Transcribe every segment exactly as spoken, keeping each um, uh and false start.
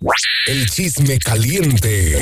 El chisme caliente.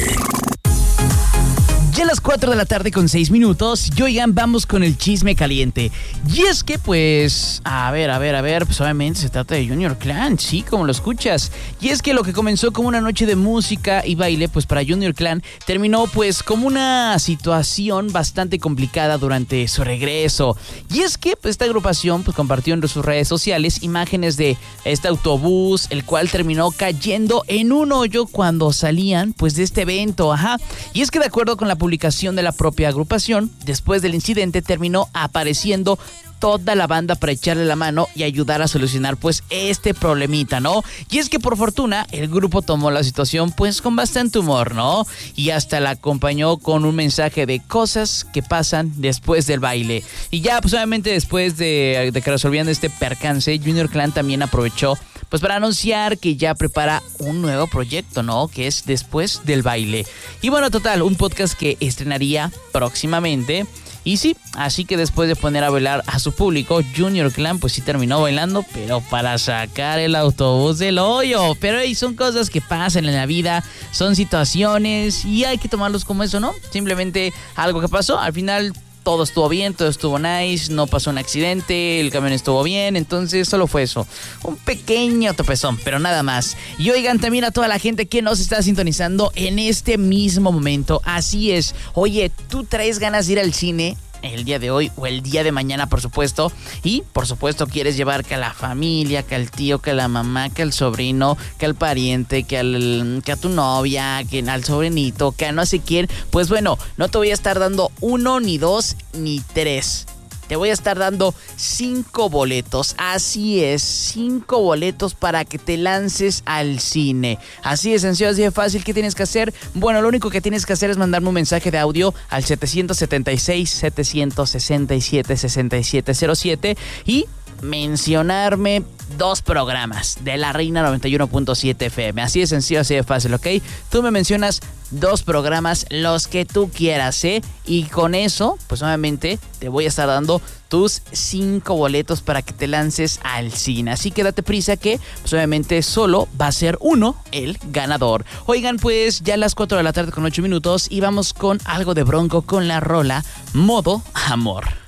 Ya a las cuatro de la tarde con seis minutos, y oigan, vamos con el chisme caliente. Y es que pues, a ver, a ver, a ver, pues obviamente se trata de Junior Clan, sí, como lo escuchas. Y es que lo que comenzó como una noche de música y baile, pues para Junior Clan, terminó pues como una situación bastante complicada durante su regreso. Y es que pues esta agrupación pues compartió en sus redes sociales imágenes de este autobús, el cual terminó cayendo en un hoyo cuando salían pues de este evento, ajá. Y es que de acuerdo con la publicación de la propia agrupación, después del incidente terminó apareciendo toda la banda para echarle la mano y ayudar a solucionar pues este problemita, ¿no? Y es que por fortuna el grupo tomó la situación pues con bastante humor, ¿no? Y hasta la acompañó con un mensaje de cosas que pasan después del baile. Y ya pues obviamente después de, de que resolvían este percance, Junior Clan también aprovechó pues para anunciar que ya prepara un nuevo proyecto, ¿no? Que es Después del Baile. Y bueno, total, un podcast que estrenaría próximamente. Y sí, así que después de poner a bailar a su público, Junior Clan pues sí terminó bailando, pero para sacar el autobús del hoyo. Pero hey, son cosas que pasan en la vida, son situaciones y hay que tomarlos como eso, ¿no? Simplemente algo que pasó, al final todo estuvo bien, todo estuvo nice, no pasó un accidente, el camión estuvo bien, entonces solo fue eso, un pequeño tropezón, pero nada más. Y oigan también a toda la gente que nos está sintonizando en este mismo momento, así es, oye, ¿tú traes ganas de ir al cine el día de hoy o el día de mañana, por supuesto? Y por supuesto quieres llevar que a la familia, que al tío, que a la mamá, que al sobrino, que al pariente, que, al, que a tu novia, que al sobrinito, que a no sé quién. Pues bueno, no te voy a estar dando uno, ni dos, ni tres. Te voy a estar dando cinco boletos, así es, cinco boletos para que te lances al cine. Así de sencillo, así de fácil. ¿Qué tienes que hacer? Bueno, lo único que tienes que hacer es mandarme un mensaje de audio al siete siete seis, siete seis siete, seis siete cero siete y mencionarme dos programas de La Reina noventa y uno punto siete F M. Así de sencillo, así de fácil, ¿ok? Tú me mencionas dos programas, los que tú quieras, ¿eh? Y con eso, pues obviamente te voy a estar dando tus cinco boletos para que te lances al cine. Así que date prisa que, pues obviamente solo va a ser uno el ganador. Oigan, pues ya a las cuatro de la tarde con ocho minutos y vamos con algo de Bronco con la rola Modo Amor.